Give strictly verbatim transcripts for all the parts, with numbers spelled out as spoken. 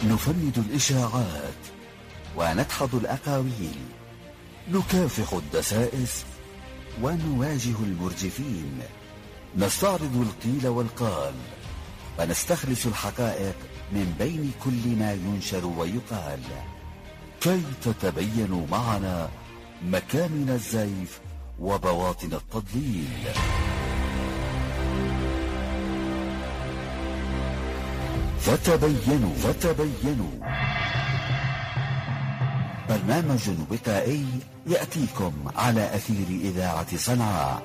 نفند الإشاعات وندحض الأقاويل، نكافح الدسائس ونواجه المرجفين، نستعرض القيل والقال ونستخلص الحقائق من بين كل ما ينشر ويقال، كي تتبينوا معنا مكامن الزيف وبواطن التضليل. فتبينوا فتبينوا برنامج وقائي يأتيكم على أثير إذاعة صنعاء.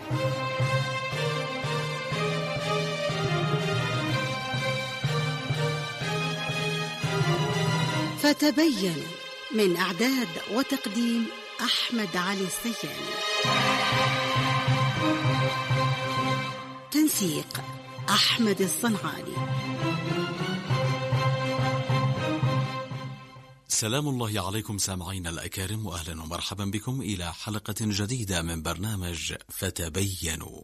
فتبين، من إعداد وتقديم أحمد علي السياني، تنسيق أحمد الصنعاني. سلام الله عليكم سامعين الأكارم، وأهلا ومرحبا بكم إلى حلقة جديدة من برنامج فتبينوا.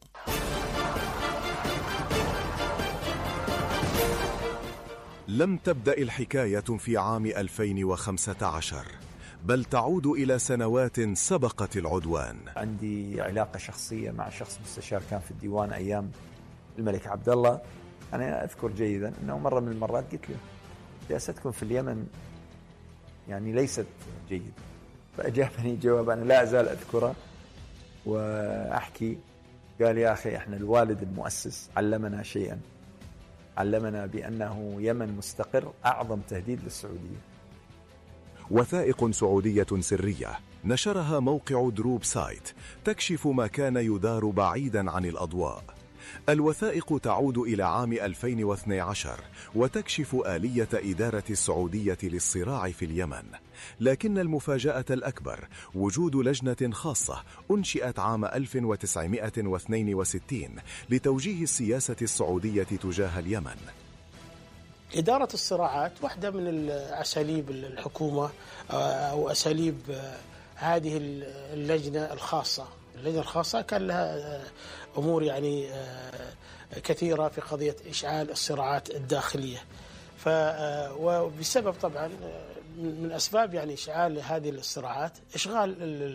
لم تبدأ الحكاية في عام ألفين وخمسة عشر، بل تعود إلى سنوات سبقت العدوان. عندي علاقة شخصية مع شخص مستشار كان في الديوان أيام الملك عبد الله. أنا أذكر جيدا أنه مرة من المرات قلت له سياستكم في اليمن يعني ليست جيدة، فأجابني جواب أنا لا أزال أذكره وأحكي. قال يا أخي إحنا الوالد المؤسس علمنا شيئا، علمنا بأنه يمن مستقر أعظم تهديد للسعودية. وثائق سعودية سرية نشرها موقع دروب سايت تكشف ما كان يدار بعيدا عن الأضواء. الوثائق تعود إلى عام ألفين واثني عشر وتكشف آلية إدارة السعودية للصراع في اليمن، لكن المفاجأة الأكبر وجود لجنة خاصة أنشئت عام ألف وتسعمائة واثنين وستين لتوجيه السياسة السعودية تجاه اليمن. إدارة الصراعات واحدة من أساليب الحكومة أو أساليب هذه اللجنة الخاصة. اللجنة الخاصة كان لها أمور يعني كثيرة في قضية إشعال الصراعات الداخلية، وبسبب طبعا من أسباب يعني إشعال هذه الصراعات إشغال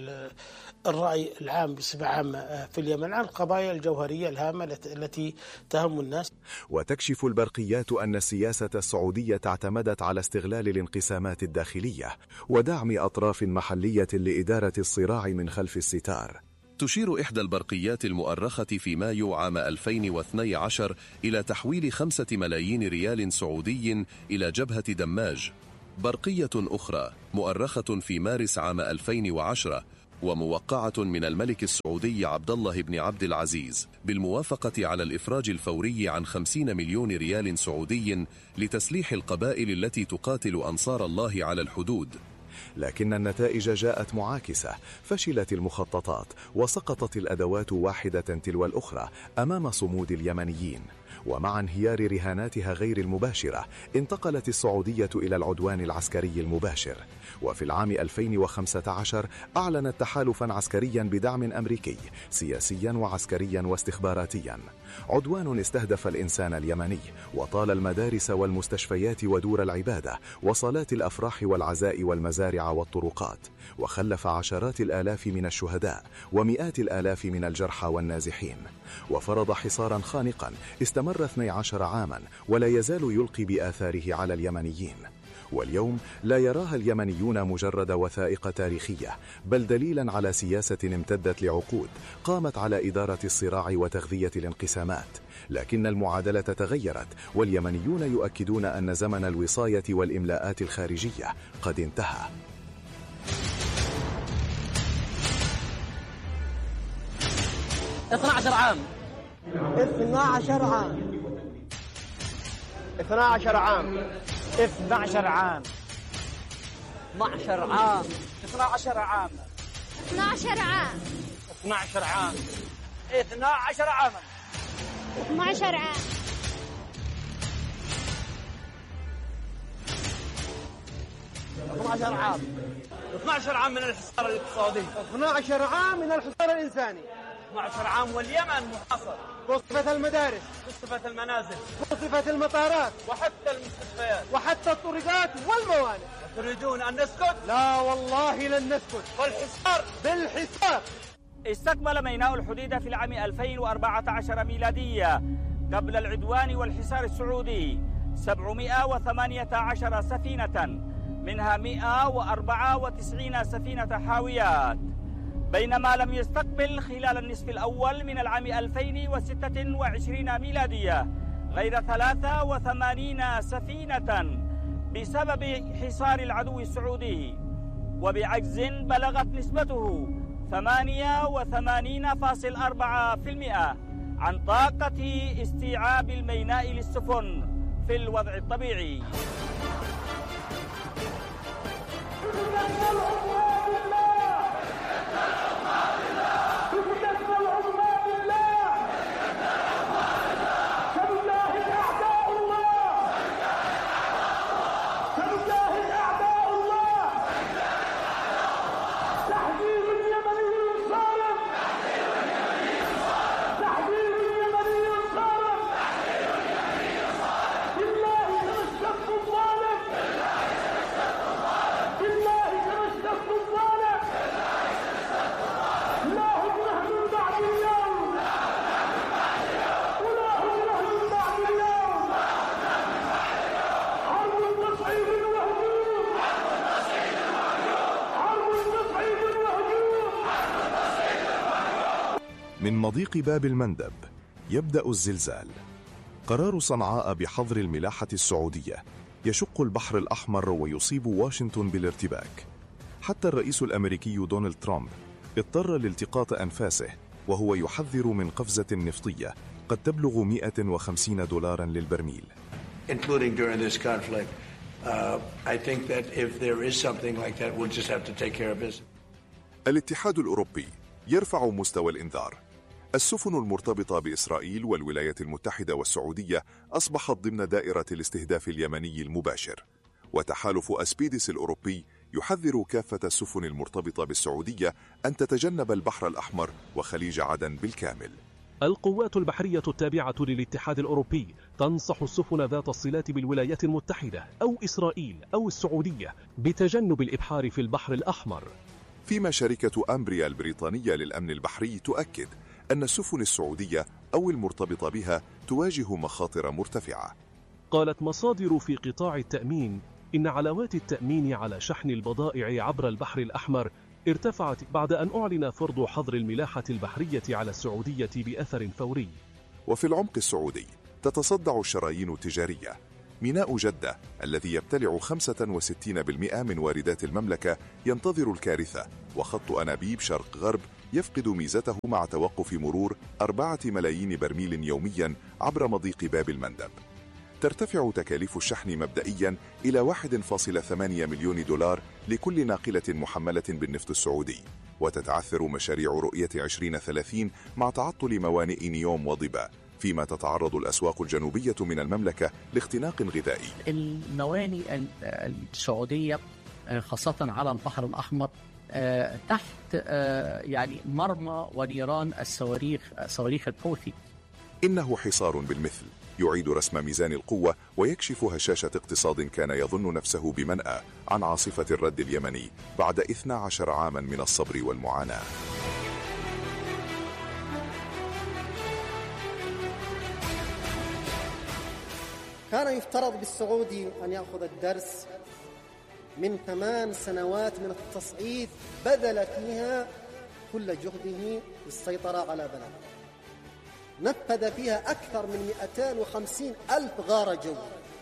الرأي العام بصفة عامة في اليمن عن القضايا الجوهرية الهامة التي تهم الناس. وتكشف البرقيات أن السياسة السعودية اعتمدت على استغلال الانقسامات الداخلية ودعم أطراف محلية لإدارة الصراع من خلف الستار. تشير إحدى البرقيات المؤرخة في مايو عام ألفين واثني عشر إلى تحويل خمسة ملايين ريال سعودي إلى جبهة دماج. برقية أخرى مؤرخة في مارس عام ألفين وعشرة وموقعة من الملك السعودي عبد الله بن عبد العزيز بالموافقة على الإفراج الفوري عن خمسين مليون ريال سعودي لتسليح القبائل التي تقاتل أنصار الله على الحدود. لكن النتائج جاءت معاكسة، فشلت المخططات وسقطت الأدوات واحدة تلو الأخرى أمام صمود اليمنيين. ومع انهيار رهاناتها غير المباشرة انتقلت السعودية إلى العدوان العسكري المباشر. وفي العام ألفين وخمسة عشر أعلنت تحالفا عسكريا بدعم أمريكي سياسيا وعسكريا واستخباراتيا، عدوان استهدف الإنسان اليمني وطال المدارس والمستشفيات ودور العبادة وصالات الأفراح والعزاء والمزارع والطرقات، وخلف عشرات الآلاف من الشهداء ومئات الآلاف من الجرحى والنازحين، وفرض حصارا خانقا استمر اثني عشر عاما ولا يزال يلقي بآثاره على اليمنيين. واليوم لا يراها اليمنيون مجرد وثائق تاريخية، بل دليلا على سياسة امتدت لعقود قامت على إدارة الصراع وتغذية الانقسامات. لكن المعادلة تغيرت، واليمنيون يؤكدون أن زمن الوصاية والإملاءات الخارجية قد انتهى. اثني عشر عام اثني عشر عام اثني عشر عام اثني عشر عام اثني عشر عام اثني عشر عام اثني عشر عام اثني عشر عام اثني عشر عام اثني عشر عام اثني عشر عام اثني عشر عام من الحصار الاقتصادي، اثني عشر عام من الحصار الإنساني، اثني عشر عام واليمن محاصر، قصفت المدارس، قصفت المنازل، قصفت المطارات، وحتى المستشفيات، وحتى الطرقات والموانئ. تريدون أن نسكت؟ لا والله لن نسكت. والحصار بالحصار. استكمل ميناء الحديدة في العام ألفين وأربعة عشر ميلادية قبل العدوان والحصار السعودي سبعمائة وثمانية عشر سفينة، منها مائة وأربعة وتسعين سفينة حاويات، بينما لم يستقبل خلال النصف الأول من العام ألفين وستة وعشرين ميلادية غير ثلاثة وثمانين سفينة بسبب حصار العدو السعودي، وبعجز بلغت نسبته ثمانية وثمانين فاصلة أربعة بالمئة عن طاقة استيعاب الميناء للسفن في الوضع الطبيعي. من مضيق باب المندب يبدأ الزلزال. قرار صنعاء بحظر الملاحة السعودية يشق البحر الأحمر ويصيب واشنطن بالارتباك. حتى الرئيس الأمريكي دونالد ترامب اضطر لالتقاط أنفاسه وهو يحذر من قفزة نفطية قد تبلغ مئة وخمسين دولارا للبرميل. Including during this conflict, uh, I think that if there is something like that, we'll just have to take care of business. الاتحاد الأوروبي يرفع مستوى الإنذار. السفن المرتبطة بإسرائيل والولايات المتحدة والسعودية أصبحت ضمن دائرة الاستهداف اليمني المباشر، وتحالف أسبيدس الأوروبي يحذر كافة السفن المرتبطة بالسعودية أن تتجنب البحر الأحمر وخليج عدن بالكامل. القوات البحرية التابعة للاتحاد الأوروبي تنصح السفن ذات الصلات بالولايات المتحدة أو إسرائيل أو السعودية بتجنب الإبحار في البحر الأحمر. فيما شركة أمبريا البريطانية للأمن البحري تؤكد أن السفن السعودية أو المرتبطة بها تواجه مخاطر مرتفعة. قالت مصادر في قطاع التأمين إن علامات التأمين على شحن البضائع عبر البحر الأحمر ارتفعت بعد أن أعلن فرض حظر الملاحة البحرية على السعودية بأثر فوري. وفي العمق السعودي تتصدع الشرايين التجارية. ميناء جدة الذي يبتلع خمسة وستين بالمئة من واردات المملكة ينتظر الكارثة، وخط أنابيب شرق غرب يفقد ميزته مع توقف مرور أربعة ملايين برميل يوميا عبر مضيق باب المندب. ترتفع تكاليف الشحن مبدئيا إلى واحد فاصلة ثمانية مليون دولار لكل ناقلة محملة بالنفط السعودي، وتتعثر مشاريع رؤية عشرين ثلاثين مع تعطل موانئ نيوم وضبا، فيما تتعرض الأسواق الجنوبية من المملكة لاختناق غذائي. الموانئ السعودية خاصة على البحر الأحمر تحت يعني مرمى ونيران الصواريخ صواريخ الحوثي. إنه حصار بالمثل يعيد رسم ميزان القوة ويكشف هشاشة اقتصاد كان يظن نفسه بمنأى عن عاصفة الرد اليمني بعد اثني عشر عاما من الصبر والمعاناة. كان يفترض بالسعودي أن يأخذ الدرس من ثمان سنوات من التصعيد بذل فيها كل جهده للسيطرة على بلده، نفذ فيها أكثر من مئتين وخمسين ألف غارة جو،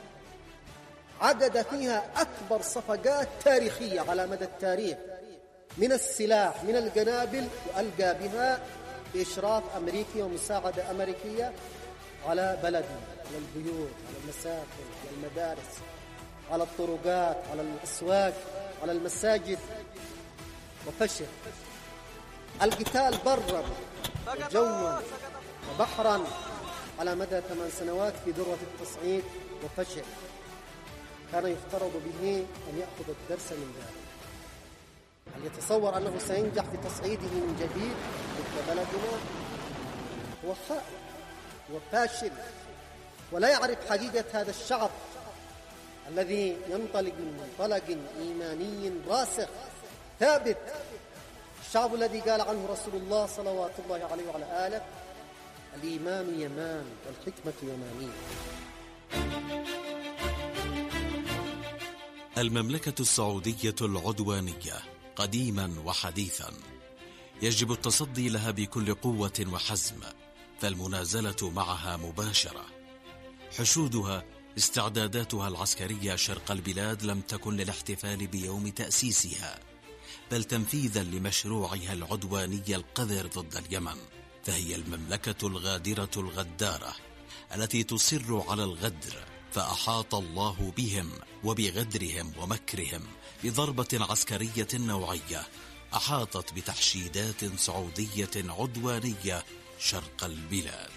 عدد فيها أكبر صفقات تاريخية على مدى التاريخ من السلاح من القنابل، وألقى بها بإشراف أمريكي ومساعدة أمريكية على بلده، على البيوت، على المساكن، على المدارس، على الطرقات، على الأسواق، على المساجد، وفشل. القتال برا وجوا وبحرا على مدى ثمان سنوات في ذروة التصعيد وفشل. كان يفترض به أن يأخذ الدرس من ذلك. هل يتصور أنه سينجح في تصعيده من جديد ضد بلدنا؟ هو خائف وفاشل ولا يعرف حقيقة هذا الشعب الذي ينطلق من منطلق إيماني راسخ ثابت، الشعب الذي قال عنه رسول الله صلوات الله عليه وعلى آله: الإيمان يمان والحكمة يمانية. المملكة السعودية العدوانية قديما وحديثا يجب التصدي لها بكل قوة وحزم، فالمنازلة معها مباشرة. حشودها استعداداتها العسكرية شرق البلاد لم تكن للاحتفال بيوم تأسيسها، بل تنفيذا لمشروعها العدواني القذر ضد اليمن، فهي المملكة الغادرة الغدارة التي تصر على الغدر، فأحاط الله بهم وبغدرهم ومكرهم بضربة عسكرية نوعية أحاطت بتحشيدات سعودية عدوانية شرق البلاد.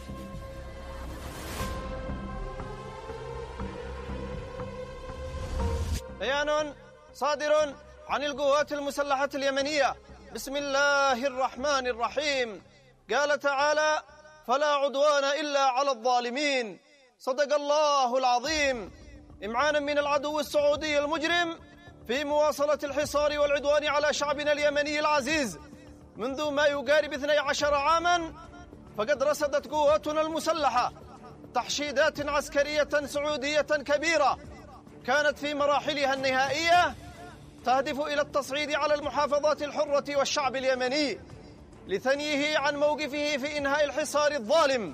بيان صادر عن القوات المسلحة اليمنية بسم الله الرحمن الرحيم. قال تعالى: فلا عدوان إلا على الظالمين. صدق الله العظيم. إمعانا من العدو السعودي المجرم في مواصلة الحصار والعدوان على شعبنا اليمني العزيز منذ ما يقارب اثني عشر عاما، فقد رصدت قواتنا المسلحة تحشيدات عسكرية سعودية كبيرة كانت في مراحلها النهائية تهدف إلى التصعيد على المحافظات الحرة والشعب اليمني لثنيه عن موقفه في إنهاء الحصار الظالم.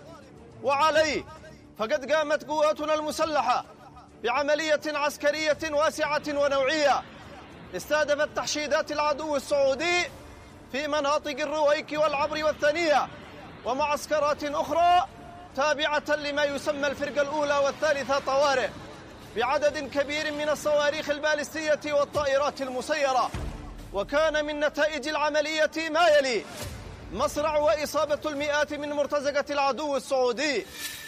وعليه فقد قامت قواتنا المسلحة بعملية عسكرية واسعة ونوعية استهدفت تحشيدات العدو السعودي في مناطق الرويك والعبر والثانية ومعسكرات أخرى تابعة لما يسمى الفرقة الأولى والثالثة طوارئ بعدد كبير من الصواريخ البالستية والطائرات المسيرة. وكان من نتائج العملية ما يلي: مصرع وإصابة المئات من مرتزقة العدو السعودي،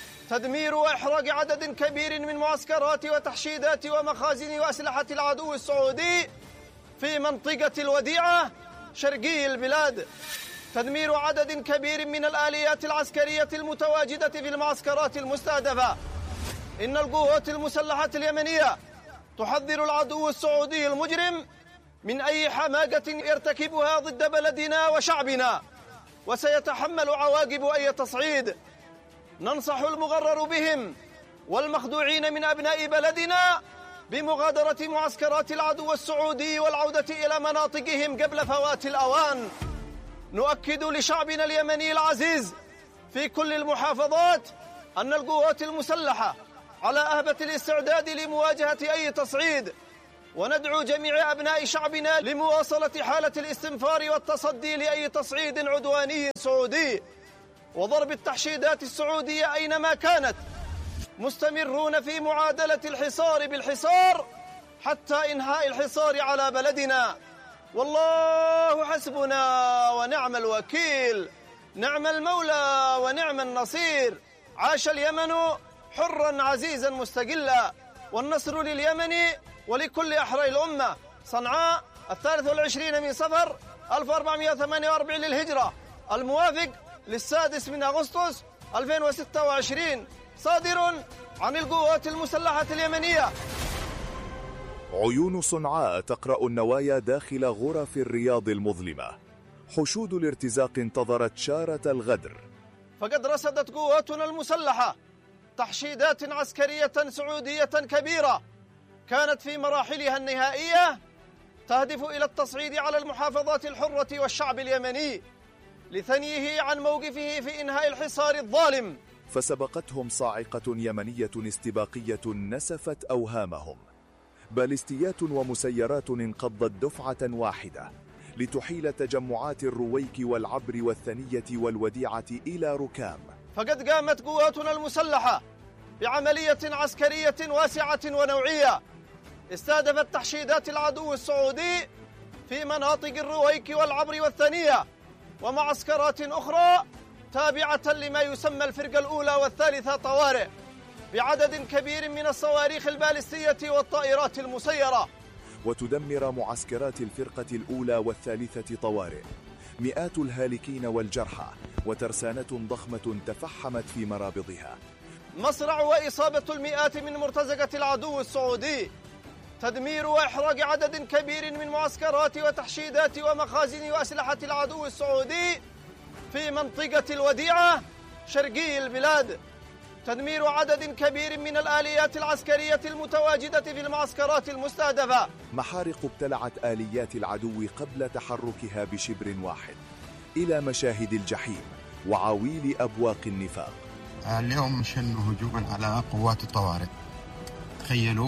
تدمير وإحراق عدد كبير من معسكرات وتحشيدات ومخازن وأسلحة العدو السعودي في منطقة الوديعة شرقي البلاد، تدمير عدد كبير من الآليات العسكرية المتواجدة في المعسكرات المستهدفة. إن القوات المسلحة اليمنية تحذر العدو السعودي المجرم من أي حماقة يرتكبها ضد بلدنا وشعبنا، وسيتحمل عواقب أي تصعيد. ننصح المغرر بهم والمخدوعين من أبناء بلدنا بمغادرة معسكرات العدو السعودي والعودة إلى مناطقهم قبل فوات الأوان. نؤكد لشعبنا اليمني العزيز في كل المحافظات أن القوات المسلحة على أهبة الاستعداد لمواجهة أي تصعيد، وندعو جميع أبناء شعبنا لمواصلة حالة الاستنفار والتصدي لأي تصعيد عدواني سعودي وضرب التحشيدات السعودية أينما كانت، مستمرون في معادلة الحصار بالحصار حتى إنهاء الحصار على بلدنا. والله حسبنا ونعم الوكيل، نعم المولى ونعم النصير. عاش اليمن حرا عزيزا مستقلا، والنصر لليمن ولكل أحرار الأمة. صنعاء الثالث والعشرين من صفر ألف وأربعمائة وثمانية وأربعين للهجرة، الموافق للسادس من أغسطس ألفين وستة وعشرين، صادر عن القوات المسلحة اليمنية. عيون صنعاء تقرأ النوايا داخل غرف الرياض المظلمة. حشود الارتزاق انتظرت شارة الغدر. فقد رصدت قواتنا المسلحة تحشيدات عسكرية سعودية كبيرة كانت في مراحلها النهائية تهدف إلى التصعيد على المحافظات الحرة والشعب اليمني لثنيه عن موقفه في إنهاء الحصار الظالم. فسبقتهم صاعقة يمنية استباقية نسفت أوهامهم. باليستيات ومسيرات انقضت دفعة واحدة لتحيل تجمعات الرويك والعبر والثنية والوديعة إلى ركام. فقد قامت قواتنا المسلحة بعملية عسكرية واسعة ونوعية استهدفت تحشيدات العدو السعودي في مناطق الرويك والعبر والثنية ومعسكرات أخرى تابعة لما يسمى الفرقة الأولى والثالثة طوارئ بعدد كبير من الصواريخ البالستية والطائرات المسيرة، وتدمر معسكرات الفرقة الأولى والثالثة طوارئ مئات الهالكين والجرحى وترسانة ضخمة تفحمت في مرابضها. مصرع وإصابة المئات من مرتزقة العدو السعودي، تدمير وإحراق عدد كبير من معسكرات وتحشيدات ومخازن وأسلحة العدو السعودي في منطقة الوديعة شرقي البلاد، تدمير عدد كبير من الآليات العسكرية المتواجدة في المعسكرات المستهدفة. محارق ابتلعت آليات العدو قبل تحركها بشبر واحد إلى مشاهد الجحيم وعويل أبواق النفاق. اليوم شنوا هجوما على قوات الطوارئ، تخيلوا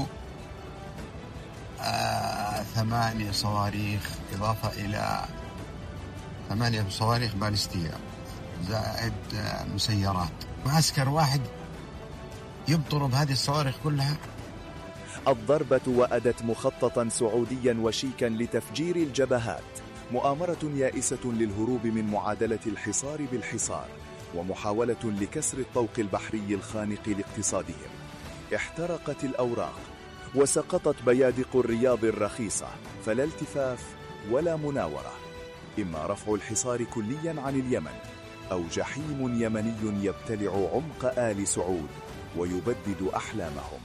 آه ثمانية صواريخ إضافة إلى ثمانية صواريخ باليستية زائد آه مسيرات، معسكر واحد يبطر بهذه الصواريخ كلها. الضربة وأدت مخططا سعوديا وشيكا لتفجير الجبهات، مؤامرة يائسة للهروب من معادلة الحصار بالحصار، ومحاولة لكسر الطوق البحري الخانق لاقتصادهم. احترقت الأوراق وسقطت بيادق الرياض الرخيصة، فلا التفاف ولا مناورة، إما رفع الحصار كليا عن اليمن أو جحيم يمني يبتلع عمق آل سعود ويبدد أحلامهم.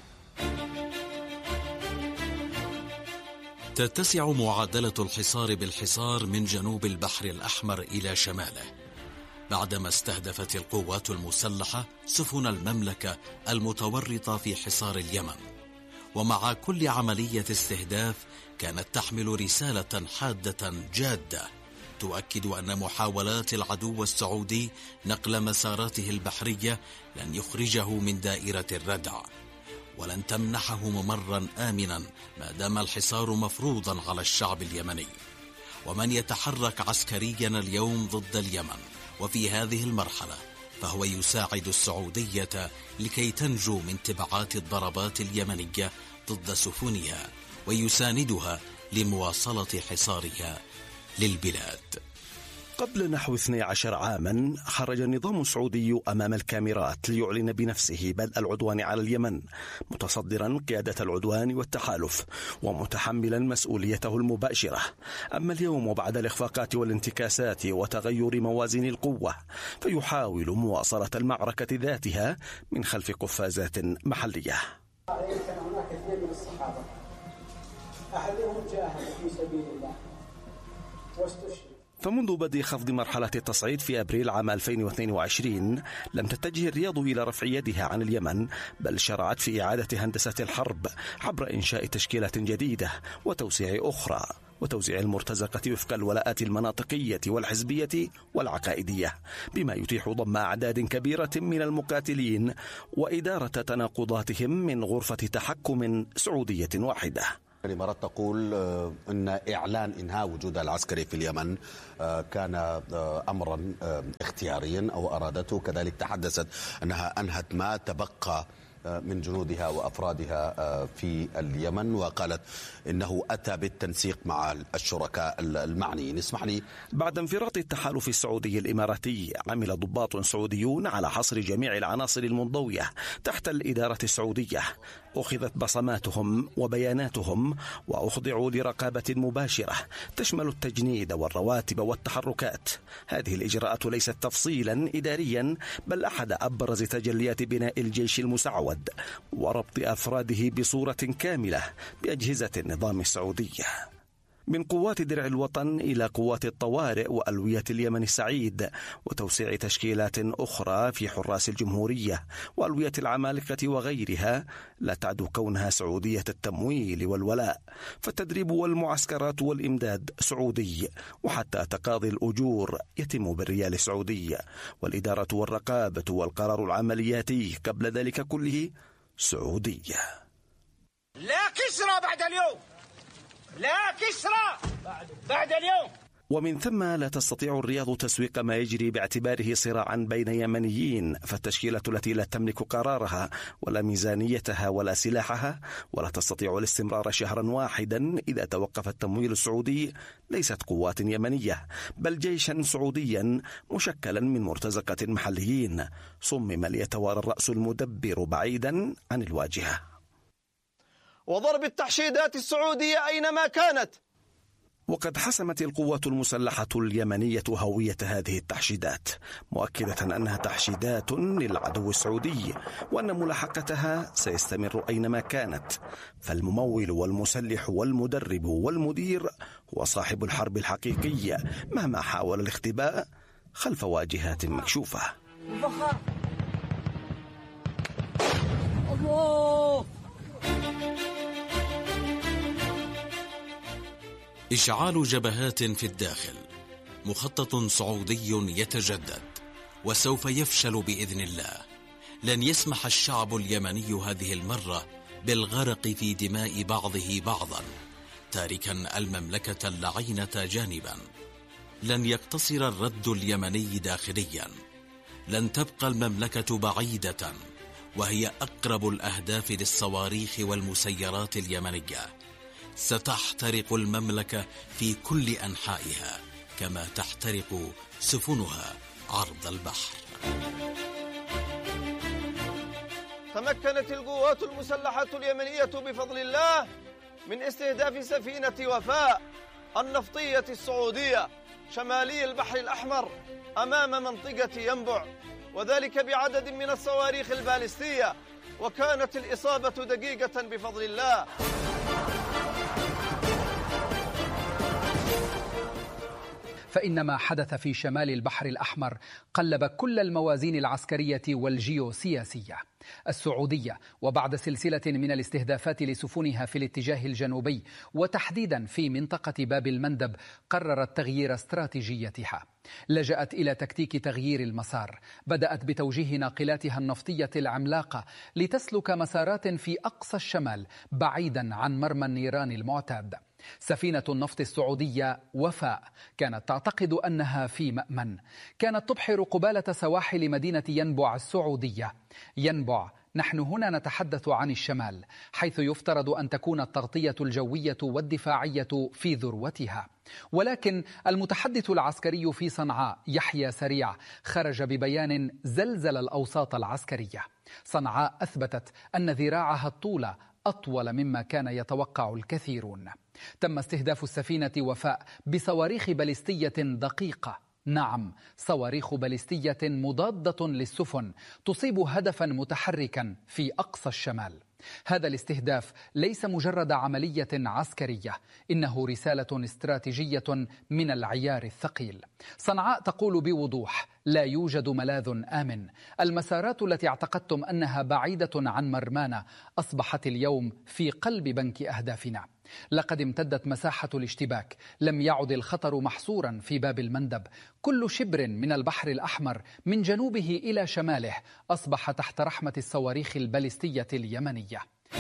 تتسع معادلة الحصار بالحصار من جنوب البحر الأحمر إلى شماله، بعدما استهدفت القوات المسلحة سفن المملكة المتورطة في حصار اليمن. ومع كل عملية استهداف كانت تحمل رسالة حادة جادة تؤكد أن محاولات العدو السعودي نقل مساراته البحرية لن يخرجه من دائرة الردع، ولن تمنحه ممرا آمنا ما دام الحصار مفروضا على الشعب اليمني. ومن يتحرك عسكريا اليوم ضد اليمن وفي هذه المرحلة فهو يساعد السعودية لكي تنجو من تبعات الضربات اليمنية ضد سفنها، ويساندها لمواصلة حصارها للبلاد. قبل نحو اثني عشر عاما خرج النظام السعودي أمام الكاميرات ليعلن بنفسه بدء العدوان على اليمن، متصدرا قيادة العدوان والتحالف ومتحملا مسؤوليته المباشرة. أما اليوم وبعد الإخفاقات والانتكاسات وتغير موازين القوة فيحاول مواصلة المعركة ذاتها من خلف قفازات محلية. كان هناك اثنين من الصحابة، أحدهم جاهد في سبيل الله واستشهد. فمنذ بدء خفض مرحلة التصعيد في أبريل عام ألفين واثنين وعشرين لم تتجه الرياض إلى رفع يدها عن اليمن، بل شرعت في إعادة هندسة الحرب عبر إنشاء تشكيلات جديدة وتوسيع أخرى، وتوزيع المرتزقة وفق الولاءات المناطقية والحزبية والعقائدية، بما يتيح ضم أعداد كبيرة من المقاتلين وإدارة تناقضاتهم من غرفة تحكم سعودية واحدة. الإمارات تقول أن إعلان إنهاء وجود العسكري في اليمن كان أمرا اختياريا أو أرادته، كذلك تحدثت أنها أنهت ما تبقى من جنودها وأفرادها في اليمن، وقالت إنه أتى بالتنسيق مع الشركاء المعنيين. اسمح لي. بعد انفراط التحالف السعودي الإماراتي عمل ضباط سعوديون على حصر جميع العناصر المنضوية تحت الإدارة السعودية، أخذت بصماتهم وبياناتهم وأخضعوا لرقابة مباشرة تشمل التجنيد والرواتب والتحركات. هذه الإجراءات ليست تفصيلا إداريا، بل أحد أبرز تجليات بناء الجيش المسعود وربط أفراده بصورة كاملة بأجهزة النظام السعودي، من قوات درع الوطن إلى قوات الطوارئ وألوية اليمن السعيد، وتوسيع تشكيلات أخرى في حراس الجمهورية وألوية العمالقة وغيرها، لا تعد كونها سعودية التمويل والولاء، فالتدريب والمعسكرات والإمداد سعودي، وحتى تقاضي الأجور يتم بالريال السعودي، والإدارة والرقابة والقرار العملياتي قبل ذلك كله سعودية. لا كسرى بعد اليوم، لا كسرى بعد اليوم. ومن ثم لا تستطيع الرياض تسويق ما يجري باعتباره صراعا بين يمنيين، فالتشكيلة التي لا تملك قرارها ولا ميزانيتها ولا سلاحها ولا تستطيع الاستمرار شهرا واحدا إذا توقف التمويل السعودي ليست قوات يمنية، بل جيشا سعوديا مشكلا من مرتزقة محليين صمم ليتوارى الرأس المدبر بعيدا عن الواجهة. وضرب التحشيدات السعودية أينما كانت وقد حسمت القوات المسلحة اليمنية هوية هذه التحشيدات، مؤكدة أنها تحشيدات للعدو السعودي، وأن ملاحقتها سيستمر أينما كانت، فالممول والمسلح والمدرب والمدير هو صاحب الحرب الحقيقي مهما حاول الاختباء خلف واجهات مكشوفة. الله. إشعال جبهات في الداخل، مخطط سعودي يتجدد وسوف يفشل بإذن الله. لن يسمح الشعب اليمني هذه المرة بالغرق في دماء بعضه بعضا، تاركا المملكة اللعينة جانبا. لن يقتصر الرد اليمني داخليا، لن تبقى المملكة بعيدة وهي أقرب الأهداف للصواريخ والمسيرات اليمنية. ستحترق المملكة في كل أنحائها كما تحترق سفنها عرض البحر. تمكنت القوات المسلحة اليمنية بفضل الله من استهداف سفينة وفاء النفطية السعودية شمالي البحر الأحمر أمام منطقة ينبع، وذلك بعدد من الصواريخ البالستية، وكانت الإصابة دقيقة بفضل الله. فإن ما حدث في شمال البحر الأحمر قلب كل الموازين العسكرية والجيوسياسية. السعودية وبعد سلسلة من الاستهدافات لسفنها في الاتجاه الجنوبي وتحديدا في منطقة باب المندب قررت تغيير استراتيجيتها. لجأت إلى تكتيك تغيير المسار، بدأت بتوجيه ناقلاتها النفطية العملاقة لتسلك مسارات في أقصى الشمال بعيدا عن مرمى النيران المعتاد. سفينة النفط السعودية وفاء كانت تعتقد أنها في مأمن، كانت تبحر قبالة سواحل مدينة ينبع السعودية. ينبع، نحن هنا نتحدث عن الشمال، حيث يفترض أن تكون التغطية الجوية والدفاعية في ذروتها. ولكن المتحدث العسكري في صنعاء يحيى سريع خرج ببيان زلزل الأوساط العسكرية. صنعاء أثبتت أن ذراعها الطولة أطول مما كان يتوقع الكثيرون. تم استهداف السفينة وفاء بصواريخ باليستية دقيقة، نعم صواريخ باليستية مضادة للسفن تصيب هدفا متحركا في أقصى الشمال. هذا الاستهداف ليس مجرد عملية عسكرية، إنه رسالة استراتيجية من العيار الثقيل. صنعاء تقول بوضوح: لا يوجد ملاذ آمن. المسارات التي اعتقدتم أنها بعيدة عن مرمانا أصبحت اليوم في قلب بنك أهدافنا. لقد امتدت مساحة الاشتباك، لم يعد الخطر محصورا في باب المندب. كل شبر من البحر الأحمر من جنوبه إلى شماله أصبح تحت رحمة الصواريخ الباليستية اليمنية.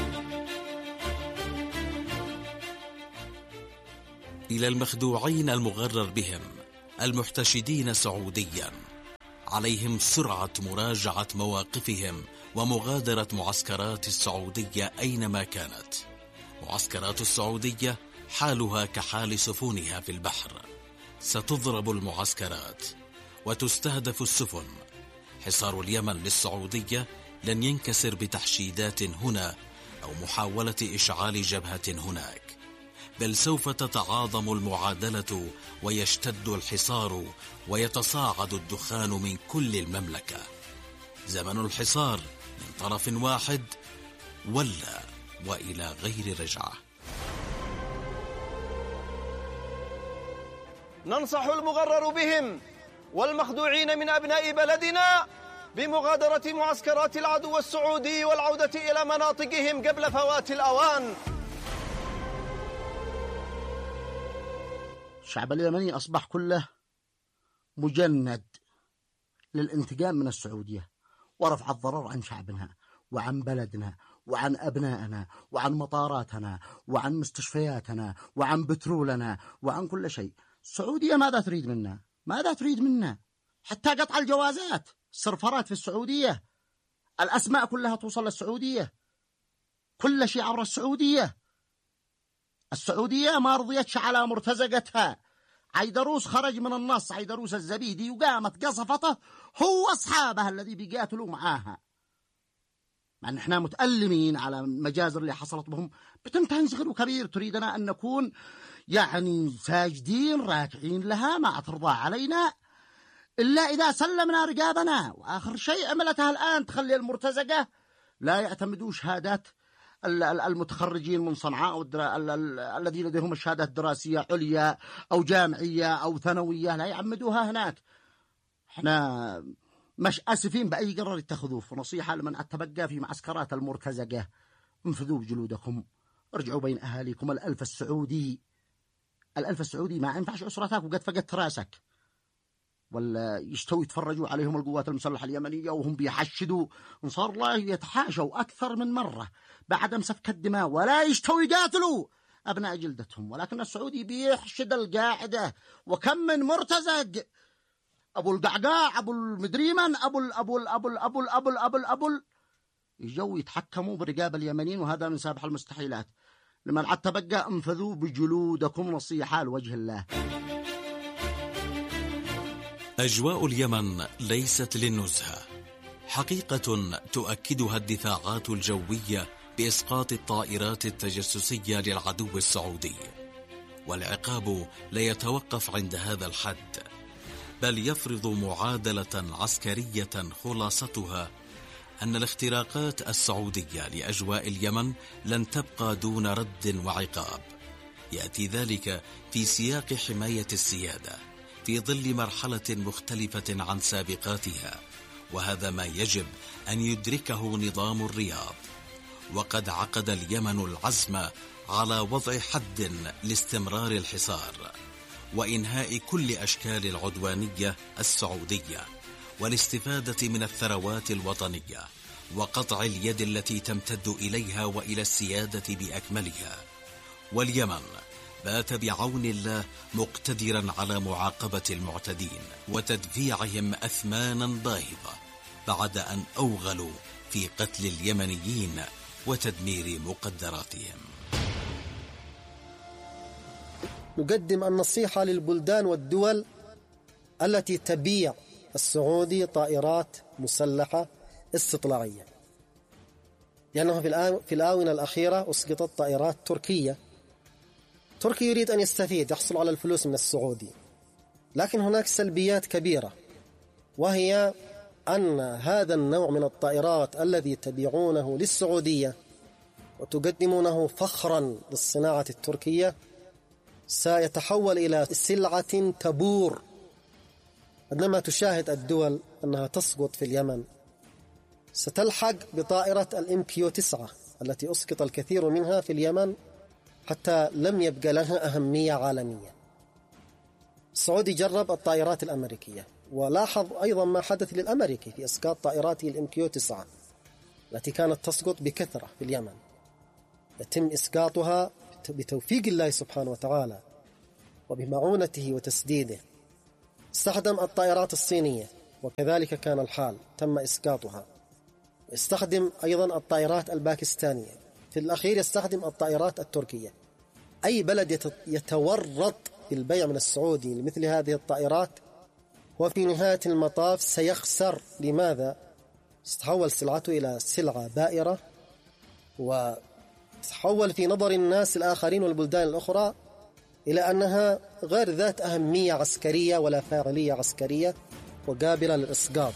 إلى المخدوعين المغرر بهم المحتشدين سعوديا، عليهم سرعة مراجعة مواقفهم ومغادرة معسكرات السعودية أينما كانت. معسكرات السعودية حالها كحال سفنها في البحر، ستضرب المعسكرات وتستهدف السفن. حصار اليمن للسعودية لن ينكسر بتحشيدات هنا أو محاولة إشعال جبهة هناك، بل سوف تتعاظم المعادلة ويشتد الحصار ويتصاعد الدخان من كل المملكة. زمن الحصار من طرف واحد ولا وإلى غير رجعة. ننصح المغرر بهم والمخدوعين من أبناء بلدنا بمغادرة معسكرات العدو السعودي والعودة إلى مناطقهم قبل فوات الأوان. الشعب اليمني أصبح كله مجند للانتقام من السعودية ورفع الضرر عن شعبنا وعن بلدنا وعن أبنائنا وعن مطاراتنا وعن مستشفياتنا وعن بترولنا وعن كل شيء. السعودية ماذا تريد منا؟ ماذا تريد منا؟ حتى قطع الجوازات، السرفرات في السعودية، الأسماء كلها توصل للسعودية، كل شيء عبر السعودية. السعودية ما رضيتش على مرتزقتها. عيدروس خرج من النص، عيدروس الزبيدي، وقامت قصفته هو أصحابه الذي بيقاتلوا معاها. مع أن احنا متألمين على المجازر اللي حصلت بهم، بتنتهي صغير وكبير تريدنا أن نكون يعني ساجدين راكعين لها، ما ترضى علينا إلا إذا سلمنا رقابنا. وآخر شيء عملتها الآن تخلي المرتزقة لا يعتمدوا شهادات المتخرجين من صنعاء أو الذين لديهم الشهادات الدراسية عليا أو جامعية أو ثانوية، لا يعمدوها هناك. احنا مش آسفين بأي قرار يتخذوه. فنصيحة لمن أتبقى في معسكرات المرتزقة: انفذوا بجلودكم، ارجعوا بين أهاليكم. الألف السعودي الألف السعودي ما ينفعش أسرتك وقد فقدت راسك، ولا يشتوي يتفرجوا عليهم القوات المسلحة اليمنية وهم بيحشدوا انصار الله، يتحاشوا أكثر من مرة بعد سفك الدماء، ولا يشتوي يقاتلوا أبناء جلدتهم. ولكن السعودي بيحشد القاعدة. وكم من مرتزق أبو القعقاع، أبو المدريمن، أبو ال أبو ال أبو ال أبو ال أبو ال أبو ال أبو ال يجوا يتحكموا برقاب اليمنيين، وهذا من سابح المستحيلات. لمن عاد تبقى انفذوا بجلودكم، نصيحة لوجه الله. أجواء اليمن ليست للنزهة، حقيقة تؤكدها الدفاعات الجوية بإسقاط الطائرات التجسسية للعدو السعودي. والعقاب لا يتوقف عند هذا الحد، بل يفرض معادلة عسكرية خلاصتها أن الاختراقات السعودية لأجواء اليمن لن تبقى دون رد وعقاب. يأتي ذلك في سياق حماية السيادة في ظل مرحلة مختلفة عن سابقاتها، وهذا ما يجب أن يدركه نظام الرياض. وقد عقد اليمن العزم على وضع حد لاستمرار الحصار وإنهاء كل أشكال العدوانية السعودية، والاستفادة من الثروات الوطنية، وقطع اليد التي تمتد إليها وإلى السيادة بأكملها. واليمن بات بعون الله مقتدرا على معاقبة المعتدين وتدفيعهم أثمانا باهظة بعد أن أوغلوا في قتل اليمنيين وتدمير مقدراتهم. نقدم النصيحة للبلدان والدول التي تبيع السعودي طائرات مسلحة استطلاعية، لأنه في الآونة الأخيرة أسقطت طائرات تركية. تركيا يريد أن يستفيد، يحصل على الفلوس من السعودي، لكن هناك سلبيات كبيرة، وهي أن هذا النوع من الطائرات الذي تبيعونه للسعودية وتقدمونه فخرا للصناعة التركية سيتحول إلى سلعة تبور. عندما تشاهد الدول أنها تسقط في اليمن، ستلحق بطائرة الام كيو تسعة التي أسقط الكثير منها في اليمن حتى لم يبقى لها أهمية عالمية. السعودي جرب الطائرات الأمريكية، ولاحظ أيضا ما حدث للأمريكي في إسقاط طائراته الام كيو تسعة التي كانت تسقط بكثرة في اليمن، يتم إسقاطها بتوفيق الله سبحانه وتعالى وبمعونته وتسديده. استخدم الطائرات الصينية وكذلك كان الحال، تم إسقاطها. استخدم أيضا الطائرات الباكستانية، في الأخير يستخدم الطائرات التركية. أي بلد يتورط في البيع من السعودي لمثل هذه الطائرات وفي نهاية المطاف سيخسر. لماذا؟ ستتحول سلعته إلى سلعة بائرة، وتتحول في نظر الناس الآخرين والبلدان الأخرى إلى أنها غير ذات أهمية عسكرية ولا فاعلية عسكرية وقابلة للإسقاط.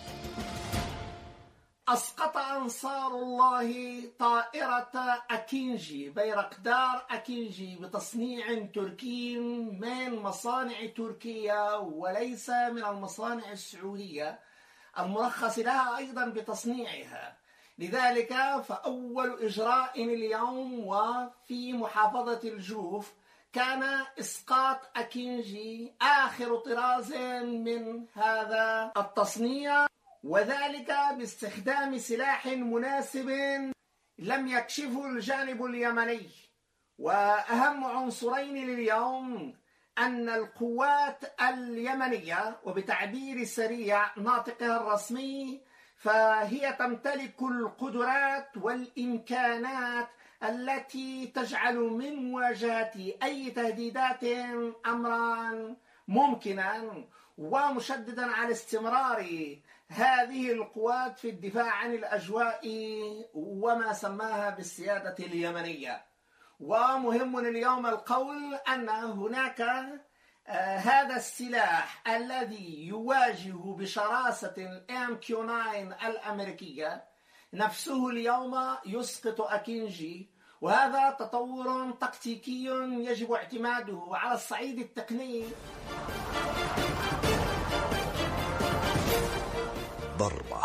أسقط أنصار الله طائرة أكينجي بيرقدار أكينجي بتصنيع تركي من مصانع تركيا وليس من المصانع السعودية المرخص لها أيضا بتصنيعها. لذلك فأول إجراء اليوم وفي محافظة الجوف كان إسقاط أكينجي آخر طراز من هذا التصنيع، وذلك باستخدام سلاح مناسب لم يكشفه الجانب اليمني. وأهم عنصرين لليوم أن القوات اليمنية، وبتعبير سريع ناطقها الرسمي، فهي تمتلك القدرات والإمكانات التي تجعل من مواجهة أي تهديدات أمرا ممكنا، ومشددا على استمرار هذه القوات في الدفاع عن الأجواء وما سماها بالسيادة اليمنية. ومهم اليوم القول أن هناك آه هذا السلاح الذي يواجه بشراسة الام كيو تسعة الأمريكية نفسه اليوم يسقط أكينجي، وهذا تطور تكتيكي يجب اعتماده على الصعيد التقني. ضربة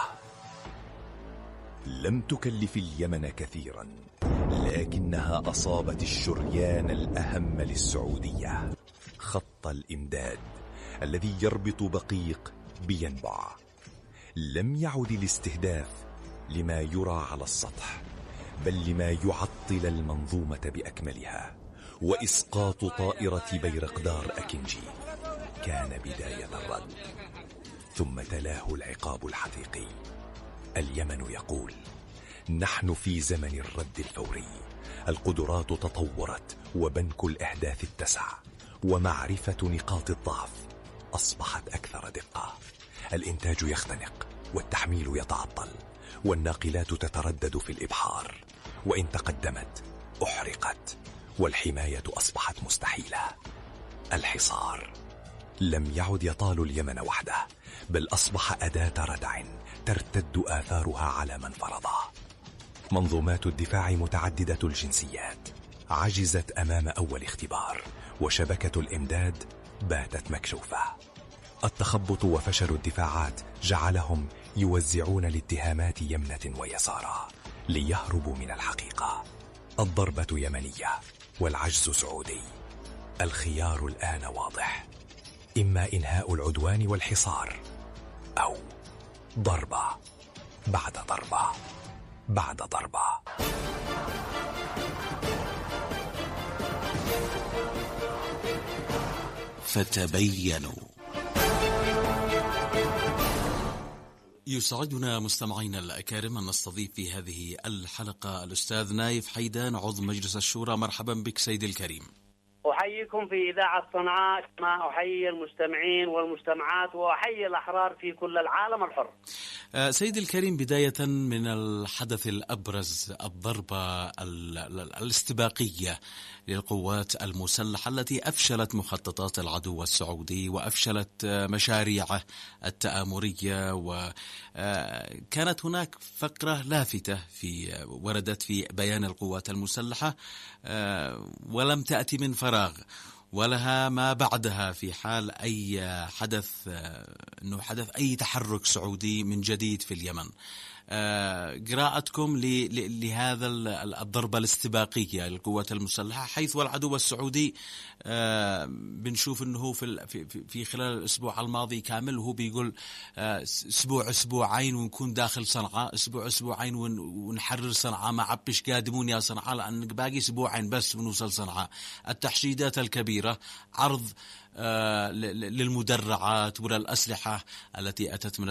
لم تكلف اليمن كثيرا، لكنها أصابت الشريان الأهم للسعودية، خط الإمداد الذي يربط بقيق بينبع. لم يعد الاستهداف لما يرى على السطح، بل لما يعطل المنظومة بأكملها، وإسقاط طائرة بيرقدار أكينجي كان بداية الرد. ثم تلاه العقاب الحقيقي. اليمن يقول: نحن في زمن الرد الفوري. القدرات تطورت، وبنك الإحداث اتسع، ومعرفة نقاط الضعف أصبحت أكثر دقة. الإنتاج يختنق، والتحميل يتعطل، والناقلات تتردد في الإبحار، وإن تقدمت أحرقت، والحماية أصبحت مستحيلة. الحصار لم يعد يطال اليمن وحده، بل أصبح أداة ردع ترتد آثارها على من فرضه. منظومات الدفاع متعددة الجنسيات عجزت أمام أول اختبار، وشبكة الإمداد باتت مكشوفة. التخبط وفشل الدفاعات جعلهم يوزعون الاتهامات يمنة ويسارا ليهربوا من الحقيقة. الضربة يمنية والعجز سعودي. الخيار الآن واضح: إما إنهاء العدوان والحصار، أو ضربة بعد ضربة بعد ضربة. فتبينوا. يسعدنا مستمعينا الأكارم أن نستضيف في هذه الحلقة الأستاذ نايف حيدان، عضو مجلس الشورى. مرحبا بك سيد الكريم. أحييكم في إذاعة صنعاء كما أحيي المستمعين والمجتمعات، وأحيي الأحرار في كل العالم الحر. سيد الكريم، بداية من الحدث الأبرز، الضربة الاستباقية للقوات المسلحة التي أفشلت مخططات العدو السعودي وأفشلت مشاريعه التآمرية، وكانت هناك فقرة لافتة في وردت في بيان القوات المسلحة ولم تأتي من فراغ، ولها ما بعدها في حال أي حدث أنه حدث أي تحرك سعودي من جديد في اليمن. قراءتكم لهذا الضربة الاستباقية للقوات المسلحة، حيث والعدو السعودي بنشوف أنه في في خلال الأسبوع الماضي كامل وهو بيقول أسبوع أسبوعين ونكون داخل صنعاء، أسبوع أسبوعين ونحرر صنعاء، ما عبش قادمون يا صنعاء لأن باقي أسبوعين بس ونوصل صنعاء. التحشيدات الكبيرة، عرض للمدرعات وللأسلحة التي أتت من